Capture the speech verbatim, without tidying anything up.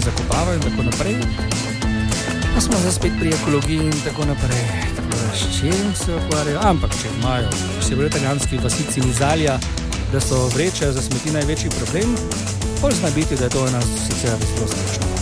zakopavajo in tako naprej. Pa smo zdaj spet pri ekologiji in tako naprej. Tako da s čim se ukvarjajo? Ampak če imajo, če se v italijanski vasici Nizalija, da so vreče za smeti največji problem, bolj zna biti, da je to ena sicer zelo značna.